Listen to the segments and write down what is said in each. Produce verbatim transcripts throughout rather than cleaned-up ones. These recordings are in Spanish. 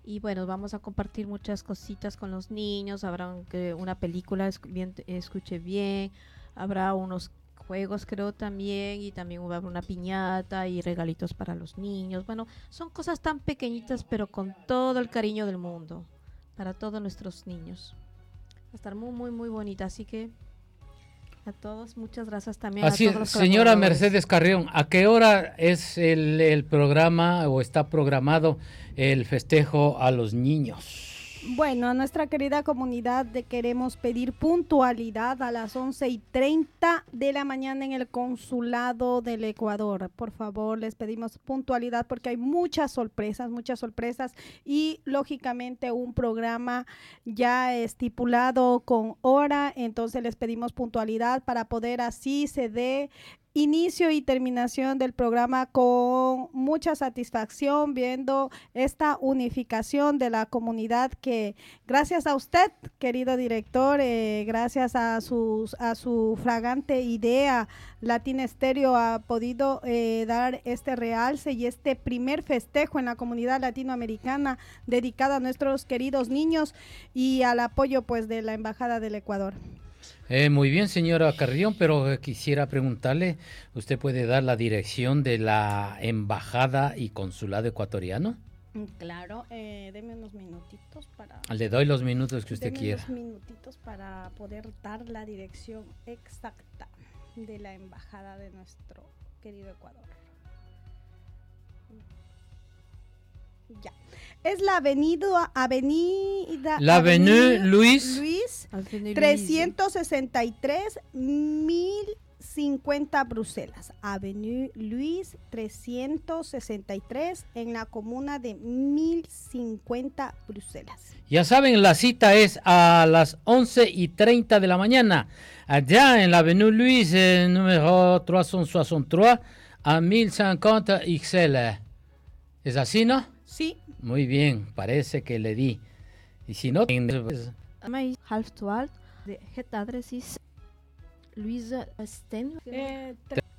Y bueno, vamos a compartir muchas cositas con los niños. Habrá un- que una película, esc- bien- escuche bien. Habrá unos juegos, creo también. Y también va a haber una piñata y regalitos para los niños. Bueno, son cosas tan pequeñitas, pero con todo el cariño del mundo. Para todos nuestros niños. Va a estar muy, muy, muy bonita. Así que a todos, muchas gracias también a Así todos es, los señora colaboradores. Mercedes Carrión, ¿a qué hora es el, el programa o está programado el festejo a los niños? Bueno, a nuestra querida comunidad le queremos pedir puntualidad a las once y treinta de la mañana en el Consulado del Ecuador. Por favor, les pedimos puntualidad porque hay muchas sorpresas, muchas sorpresas y lógicamente un programa ya estipulado con hora, entonces les pedimos puntualidad para poder así se dé inicio y terminación del programa con mucha satisfacción, viendo esta unificación de la comunidad que gracias a usted, querido director, eh, gracias a, sus, a su fragante idea, Latina Estéreo ha podido eh, dar este realce y este primer festejo en la comunidad latinoamericana dedicada a nuestros queridos niños y al apoyo pues de la Embajada del Ecuador. Eh, muy bien, señora Carrión, pero eh, quisiera preguntarle, ¿usted puede dar la dirección de la embajada y consulado ecuatoriano? Claro, eh, deme unos minutitos para... Le doy los minutos que usted Deme quiera. unos minutitos para poder dar la dirección exacta de la embajada de nuestro querido Ecuador. Ya. Es la avenida Avenida La Avenue Avenida Luis. Luis Avenue Louise. trescientos sesenta y tres mil cincuenta Bruselas. Avenue Luis trescientos sesenta y tres en la comuna de mil cincuenta Bruselas. Ya saben, la cita es a las once y treinta de la mañana, allá en la Avenue Luis, eh, número trescientos sesenta y tres a mil cincuenta X L. ¿Es así, no? Sí. Muy bien, parece que le di. Y si no, pues, Mij half twaalf. De het adres is Louise Sten. Eh,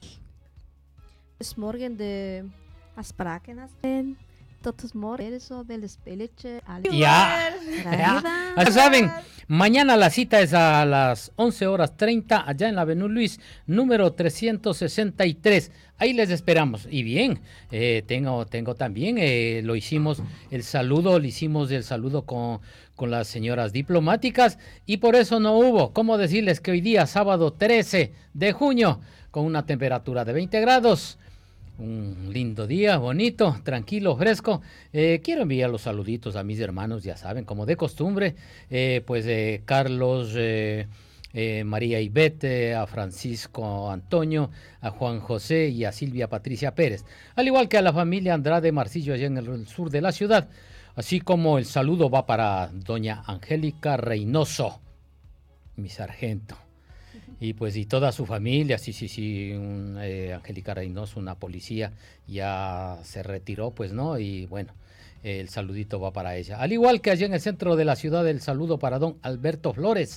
Dus morgen de afspraken en tot het morgen. Zo wel spelletje. ya, ya, ya saben, mañana la cita es a las once horas treinta allá en la Avenue Luis, número trescientos sesenta y tres. Ahí les esperamos. Y bien, eh, tengo, tengo también, eh, lo hicimos, el saludo, lo hicimos el saludo con, con las señoras diplomáticas y por eso no hubo. ¿Cómo decirles que hoy día, sábado trece de junio, con una temperatura de veinte grados, un lindo día, bonito, tranquilo, fresco? Eh, quiero enviar los saluditos a mis hermanos, ya saben, como de costumbre, eh, pues eh, Carlos, eh, eh, María Ivette, a Francisco Antonio, a Juan José y a Silvia Patricia Pérez, al igual que a la familia Andrade Marcillo allá en el sur de la ciudad, así como el saludo va para doña Angélica Reynoso, mi sargento. Y pues y toda su familia, sí, sí, sí, un, eh, Angélica Reynoso, una policía, ya se retiró, pues, ¿no? Y bueno, eh, el saludito va para ella. Al igual que allá en el centro de la ciudad, el saludo para don Alberto Flores,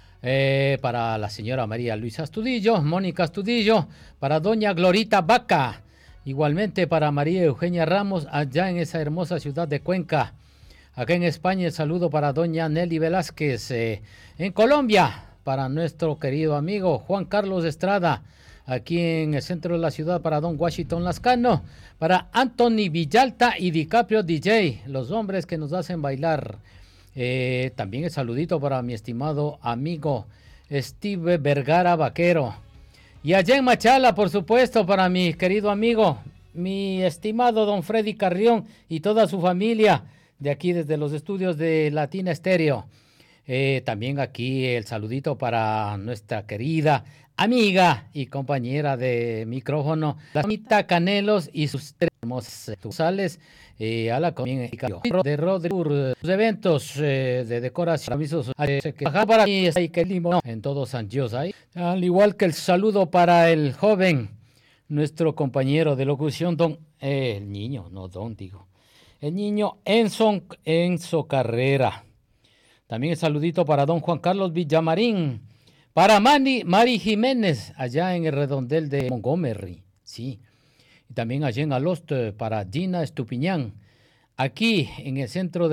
eh, para la señora María Luisa Astudillo, Mónica Astudillo, para doña Glorita Vaca, igualmente para María Eugenia Ramos, allá en esa hermosa ciudad de Cuenca. Acá en España el saludo para doña Nelly Velázquez, eh, en Colombia, para nuestro querido amigo Juan Carlos Estrada, aquí en el centro de la ciudad para don Washington Lascano, para Anthony Villalta y DiCaprio D J, los hombres que nos hacen bailar. Eh, también el saludito para mi estimado amigo Steve Vergara Vaquero. Y allá en Machala, por supuesto, para mi querido amigo, mi estimado don Freddy Carrión y toda su familia, de aquí desde los estudios de Latina Estéreo. Eh, también aquí el saludito para nuestra querida amiga y compañera de micrófono, la Mita Canelos y sus tres hermosas sucursales, eh, a la comunidad de Rodrigo, los eventos eh, de decoración, avisos, eh, que para mí es ahí que limón en todo San José, al igual que el saludo para el joven, nuestro compañero de locución, don, eh, el niño, no don, digo, el niño Enzo, Enzo Carrera. También el saludito para don Juan Carlos Villamarín, para Mari, Mari Jiménez, allá en el redondel de Montgomery, sí. Y también allá en Alost para Gina Estupiñán, aquí en el centro de